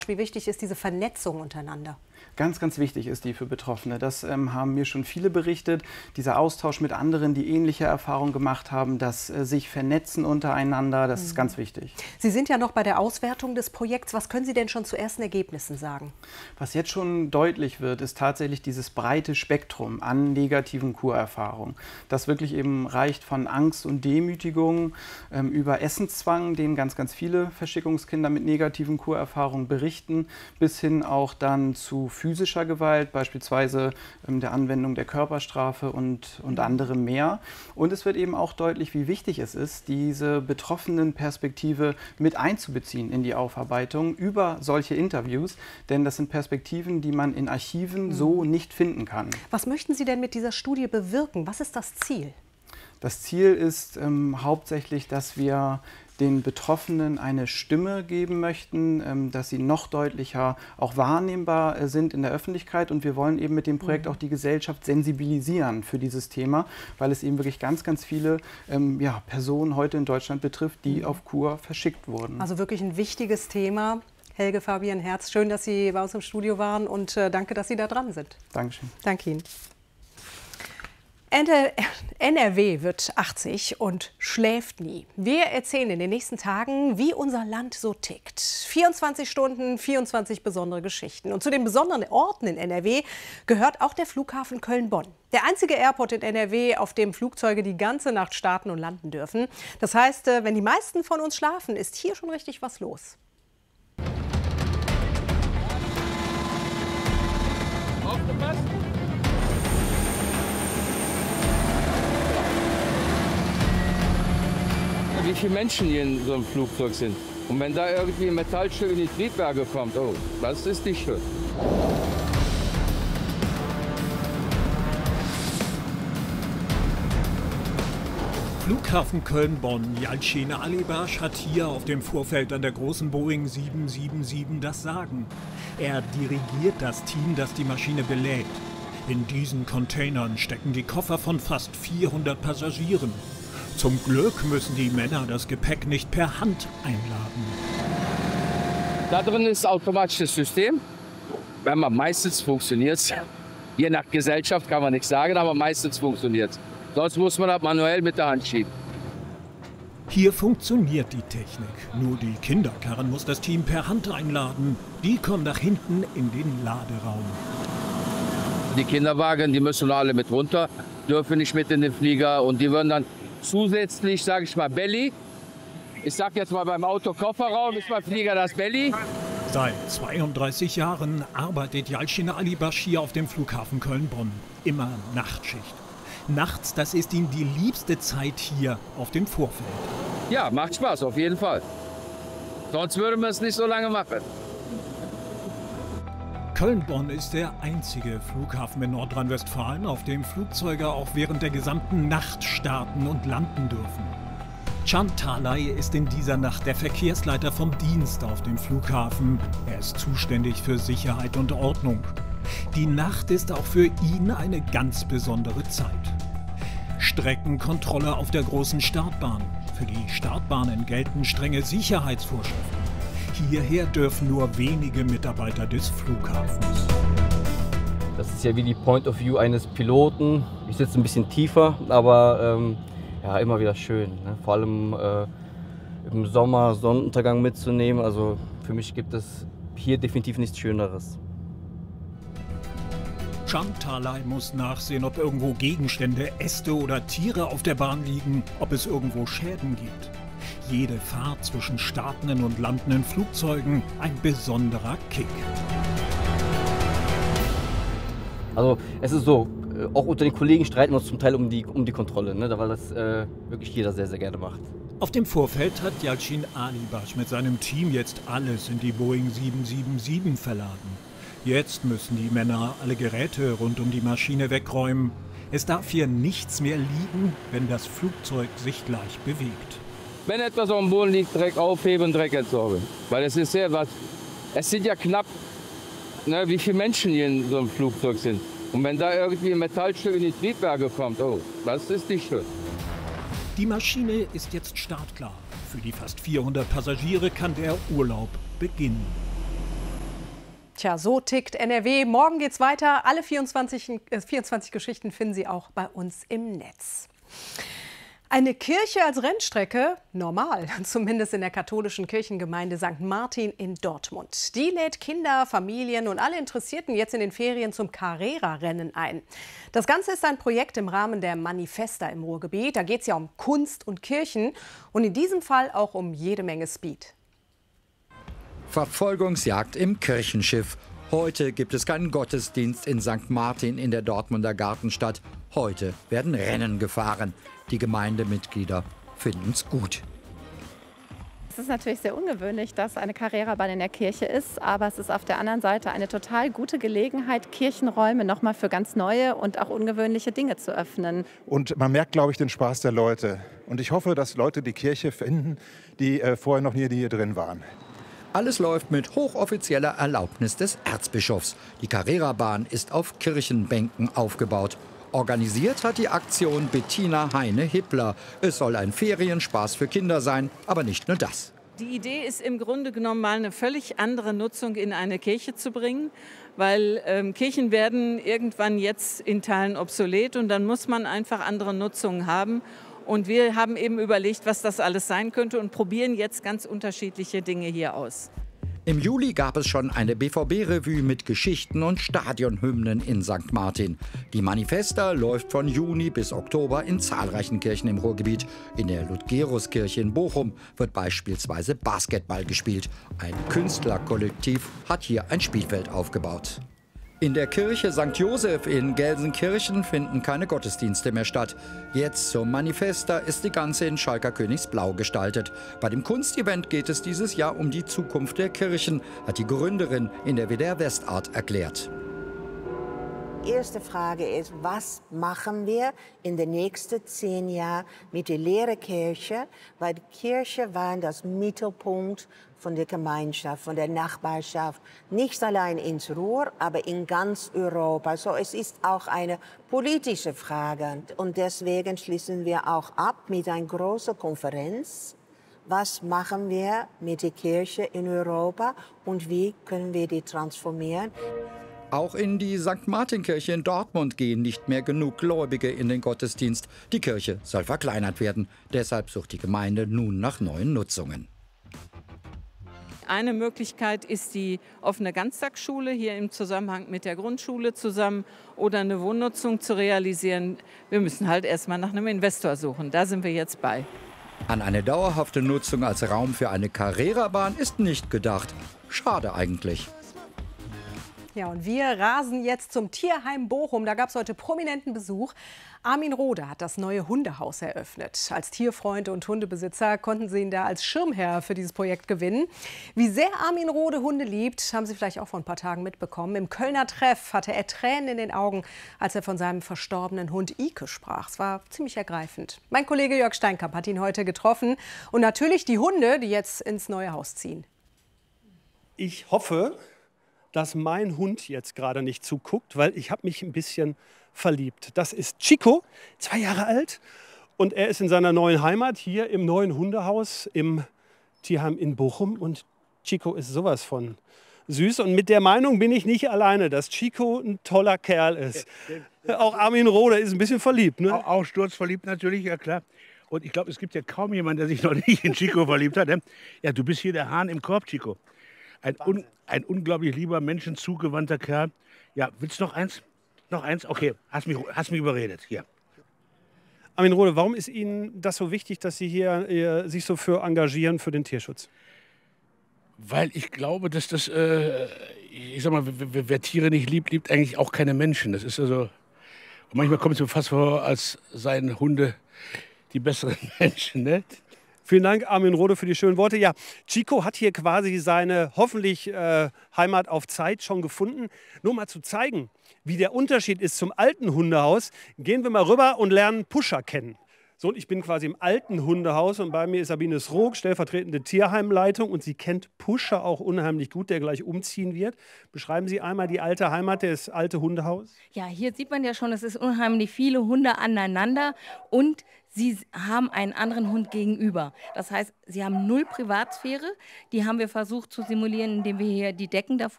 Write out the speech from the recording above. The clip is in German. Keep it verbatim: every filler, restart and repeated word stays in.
Wie wichtig ist diese Vernetzung untereinander? Ganz, ganz wichtig ist die für Betroffene. Das ähm, haben mir schon viele berichtet. Dieser Austausch mit anderen, die ähnliche Erfahrungen gemacht haben, das äh, sich vernetzen untereinander, das mhm. ist ganz wichtig. Sie sind ja noch bei der Auswertung des Projekts. Was können Sie denn schon zu ersten Ergebnissen sagen? Was jetzt schon deutlich wird, ist tatsächlich dieses breite Spektrum an negativen Kurerfahrungen. Das wirklich eben reicht von Angst und Demütigung ähm, über Essenszwang, den ganz, ganz viele Verschickungskinder mit negativen Kurerfahrungen berichten, bis hin auch dann zu physischer Gewalt, beispielsweise ähm, der Anwendung der Körperstrafe und, und anderem mehr. Und es wird eben auch deutlich, wie wichtig es ist, diese betroffenen Perspektive mit einzubeziehen in die Aufarbeitung über solche Interviews, denn das sind Perspektiven, die man in Archiven mhm. so nicht finden kann. Was möchten Sie denn mit dieser Studie bewirken? Was ist das Ziel? Das Ziel ist ähm, hauptsächlich, dass wir den Betroffenen eine Stimme geben möchten, ähm, dass sie noch deutlicher auch wahrnehmbar äh, sind in der Öffentlichkeit. Und wir wollen eben mit dem Projekt auch die Gesellschaft sensibilisieren für dieses Thema, weil es eben wirklich ganz, ganz viele ähm, ja, Personen heute in Deutschland betrifft, die mhm. auf Kur verschickt wurden. Also wirklich ein wichtiges Thema. Helge Fabian Herz, schön, dass Sie bei uns im Studio waren und äh, danke, dass Sie da dran sind. Dankeschön. Danke Ihnen. N R W wird achtzig und schläft nie. Wir erzählen in den nächsten Tagen, wie unser Land so tickt. vierundzwanzig Stunden, vierundzwanzig besondere Geschichten. Und zu den besonderen Orten in N R W gehört auch der Flughafen Köln-Bonn. Der einzige Airport in N R W, auf dem Flugzeuge die ganze Nacht starten und landen dürfen. Das heißt, wenn die meisten von uns schlafen, ist hier schon richtig was los. Aufgepasst! Wie viele Menschen hier in so einem Flugzeug sind. Und wenn da irgendwie ein Metallstück in die Triebwerke kommt, oh, das ist nicht schön. Flughafen Köln-Bonn. Yalcin Alibash hat hier auf dem Vorfeld an der großen Boeing sieben sieben sieben das Sagen. Er dirigiert das Team, das die Maschine belädt. In diesen Containern stecken die Koffer von fast vierhundert Passagieren. Zum Glück müssen die Männer das Gepäck nicht per Hand einladen. Da drin ist automatisches System. Wenn man meistens funktioniert es. Je nach Gesellschaft kann man nichts sagen, aber meistens funktioniert es. Sonst muss man das manuell mit der Hand schieben. Hier funktioniert die Technik. Nur die Kinderkarren muss das Team per Hand einladen. Die kommen nach hinten in den Laderaum. Die Kinderwagen, die müssen alle mit runter, dürfen nicht mit in den Flieger. Und die würden dann zusätzlich, sage ich mal, Belly. Ich sag jetzt mal, beim Auto Kofferraum ist beim Flieger das Belly. Seit zweiunddreißig Jahren arbeitet Yalcin Alibash hier auf dem Flughafen Köln-Bonn. Immer Nachtschicht. Nachts, das ist ihm die liebste Zeit hier auf dem Vorfeld. Ja, macht Spaß, auf jeden Fall. Sonst würden wir es nicht so lange machen. Köln-Bonn ist der einzige Flughafen in Nordrhein-Westfalen, auf dem Flugzeuge auch während der gesamten Nacht starten und landen dürfen. Can Talay ist in dieser Nacht der Verkehrsleiter vom Dienst auf dem Flughafen. Er ist zuständig für Sicherheit und Ordnung. Die Nacht ist auch für ihn eine ganz besondere Zeit. Streckenkontrolle auf der großen Startbahn. Für die Startbahnen gelten strenge Sicherheitsvorschriften. Hierher dürfen nur wenige Mitarbeiter des Flughafens. Das ist ja wie die Point of View eines Piloten. Ich sitze ein bisschen tiefer, aber ähm, ja, immer wieder schön. Ne? Vor allem äh, im Sommer Sonnenuntergang mitzunehmen. Also für mich gibt es hier definitiv nichts Schöneres. Can Talay muss nachsehen, ob irgendwo Gegenstände, Äste oder Tiere auf der Bahn liegen, ob es irgendwo Schäden gibt. Jede Fahrt zwischen startenden und landenden Flugzeugen ein besonderer Kick. Also es ist so, auch unter den Kollegen streiten wir uns zum Teil um die, um die Kontrolle, ne? Weil das äh, wirklich jeder sehr, sehr gerne macht. Auf dem Vorfeld hat Yalcin Alibash mit seinem Team jetzt alles in die Boeing sieben sieben sieben verladen. Jetzt müssen die Männer alle Geräte rund um die Maschine wegräumen. Es darf hier nichts mehr liegen, wenn das Flugzeug sich gleich bewegt. Wenn etwas auf dem Boden liegt, direkt aufheben, direkt entsorgen. Weil es ist sehr was. Es sind ja knapp, ne, wie viele Menschen hier in so einem Flugzeug sind. Und wenn da irgendwie ein Metallstück in die Triebwerke kommt, oh, das ist nicht schön. Die Maschine ist jetzt startklar. Für die fast vierhundert Passagiere kann der Urlaub beginnen. Tja, so tickt N R W. Morgen geht's weiter. Alle vierundzwanzig, äh, vierundzwanzig Geschichten finden Sie auch bei uns im Netz. Eine Kirche als Rennstrecke? Normal, zumindest in der katholischen Kirchengemeinde Sankt Martin in Dortmund. Die lädt Kinder, Familien und alle Interessierten jetzt in den Ferien zum Carrera-Rennen ein. Das Ganze ist ein Projekt im Rahmen der Manifesta im Ruhrgebiet. Da geht es ja um Kunst und Kirchen und in diesem Fall auch um jede Menge Speed. Verfolgungsjagd im Kirchenschiff. Heute gibt es keinen Gottesdienst in Sankt Martin in der Dortmunder Gartenstadt. Heute werden Rennen gefahren. Die Gemeindemitglieder finden es gut. Es ist natürlich sehr ungewöhnlich, dass eine Carrera-Bahn in der Kirche ist, aber es ist auf der anderen Seite eine total gute Gelegenheit, Kirchenräume noch mal für ganz neue und auch ungewöhnliche Dinge zu öffnen. Und man merkt, glaube ich, den Spaß der Leute. Und ich hoffe, dass Leute die Kirche finden, die äh, vorher noch nie hier drin waren. Alles läuft mit hochoffizieller Erlaubnis des Erzbischofs. Die Carrera-Bahn ist auf Kirchenbänken aufgebaut. Organisiert hat die Aktion Bettina Heine-Hippler. Es soll ein Ferienspaß für Kinder sein, aber nicht nur das. Die Idee ist im Grunde genommen mal eine völlig andere Nutzung in eine Kirche zu bringen, weil ähm, Kirchen werden irgendwann jetzt in Teilen obsolet und dann muss man einfach andere Nutzungen haben. Und wir haben eben überlegt, was das alles sein könnte und probieren jetzt ganz unterschiedliche Dinge hier aus. Im Juli gab es schon eine B V B-Revue mit Geschichten und Stadionhymnen in Sankt Martin. Die Manifesta läuft von Juni bis Oktober in zahlreichen Kirchen im Ruhrgebiet. In der Ludgerus-Kirche in Bochum wird beispielsweise Basketball gespielt. Ein Künstlerkollektiv hat hier ein Spielfeld aufgebaut. In der Kirche Sankt Josef in Gelsenkirchen finden keine Gottesdienste mehr statt. Jetzt zum Manifesta ist die ganze in Schalker Königsblau gestaltet. Bei dem Kunstevent geht es dieses Jahr um die Zukunft der Kirchen, hat die Gründerin in der W D R Westart erklärt. Die erste Frage ist, was machen wir in den nächsten zehn Jahren mit der leeren Kirche? Weil die Kirche war das Mittelpunkt von der Gemeinschaft, von der Nachbarschaft. Nicht allein ins Ruhr, aber in ganz Europa. So, es ist auch eine politische Frage. Und deswegen schließen wir auch ab mit einer großen Konferenz. Was machen wir mit der Kirche in Europa und wie können wir die transformieren? Auch in die Sankt Martin-Kirche in Dortmund gehen nicht mehr genug Gläubige in den Gottesdienst. Die Kirche soll verkleinert werden. Deshalb sucht die Gemeinde nun nach neuen Nutzungen. Eine Möglichkeit ist die offene Ganztagsschule hier im Zusammenhang mit der Grundschule zusammen oder eine Wohnnutzung zu realisieren. Wir müssen halt erstmal nach einem Investor suchen. Da sind wir jetzt bei. An eine dauerhafte Nutzung als Raum für eine Carrera-Bahn ist nicht gedacht. Schade eigentlich. Ja, und wir rasen jetzt zum Tierheim Bochum. Da gab es heute prominenten Besuch. Armin Rohde hat das neue Hundehaus eröffnet. Als Tierfreunde und Hundebesitzer konnten sie ihn da als Schirmherr für dieses Projekt gewinnen. Wie sehr Armin Rohde Hunde liebt, haben Sie vielleicht auch vor ein paar Tagen mitbekommen. Im Kölner Treff hatte er Tränen in den Augen, als er von seinem verstorbenen Hund Ike sprach. Es war ziemlich ergreifend. Mein Kollege Jörg Steinkamp hat ihn heute getroffen. Und natürlich die Hunde, die jetzt ins neue Haus ziehen. Ich hoffe, dass mein Hund jetzt gerade nicht zuguckt, weil ich habe mich ein bisschen verliebt. Das ist Chico, zwei Jahre alt, und er ist in seiner neuen Heimat hier im neuen Hundehaus im Tierheim in Bochum. Und Chico ist sowas von süß. Und mit der Meinung bin ich nicht alleine, dass Chico ein toller Kerl ist. Auch Armin Rohde ist ein bisschen verliebt, ne? Auch, auch sturzverliebt natürlich, ja klar. Und ich glaube, es gibt ja kaum jemanden, der sich noch nicht in Chico verliebt hat. Ne? Ja, du bist hier der Hahn im Korb, Chico. Ein, un, ein unglaublich lieber, menschenzugewandter Kerl. Ja, willst du noch eins? Noch eins? Okay, hast mich, hast mich überredet. Hier. Armin Rohde, warum ist Ihnen das so wichtig, dass Sie hier äh, sich so für engagieren für den Tierschutz? Weil ich glaube, dass das, äh, ich sag mal, wer, wer Tiere nicht liebt, liebt eigentlich auch keine Menschen. Das ist also, manchmal kommt es mir fast vor, als seien Hunde die besseren Menschen, ne? Vielen Dank, Armin Rohde, für die schönen Worte. Ja, Chico hat hier quasi seine hoffentlich äh, Heimat auf Zeit schon gefunden. Nur mal zu zeigen, wie der Unterschied ist zum alten Hundehaus, gehen wir mal rüber und lernen Pusher kennen. So, und ich bin quasi im alten Hundehaus und bei mir ist Sabine Srook, stellvertretende Tierheimleitung, und sie kennt Pusher auch unheimlich gut, der gleich umziehen wird. Beschreiben Sie einmal die alte Heimat, das alte Hundehaus. Ja, hier sieht man ja schon, es ist unheimlich viele Hunde aneinander und sie haben einen anderen Hund gegenüber. Das heißt, sie haben null Privatsphäre. Die haben wir versucht zu simulieren, indem wir hier die Decken davor